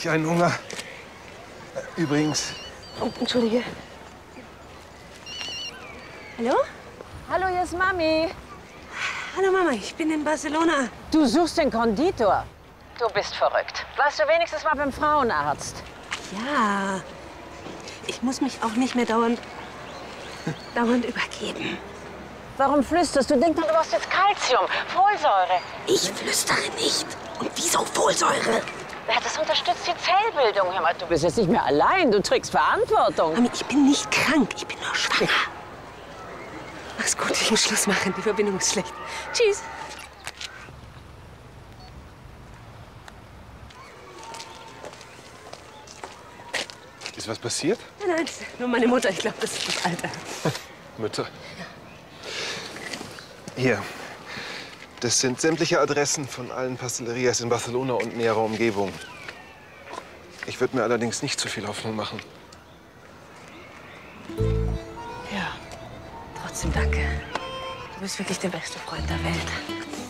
ich einen Hunger. Übrigens. Oh, entschuldige. Hallo? Hallo, hier ist Mami. Hallo Mama, ich bin in Barcelona. Du suchst den Konditor. Du bist verrückt. Warst du wenigstens mal beim Frauenarzt? Ja, ich muss mich auch nicht mehr dauernd übergeben. Warum flüsterst du? Denk doch, du brauchst jetzt Kalzium, Folsäure. Ich flüstere nicht. Und wieso Folsäure? Ja, das unterstützt die Zellbildung. Hör mal, du bist jetzt nicht mehr allein, du trägst Verantwortung. Mami, ich bin nicht krank, ich bin nur schwanger. Mach's gut, ich muss Schluss machen, die Verbindung ist schlecht. Tschüss. Ist was passiert? Nein, nur meine Mutter. Ich glaube, das ist das Alter. Mütter. Hier. Das sind sämtliche Adressen von allen Pastellerias in Barcelona und näherer Umgebung. Ich würde mir allerdings nicht zu viel Hoffnung machen. Ja, trotzdem danke. Du bist wirklich der beste Freund der Welt.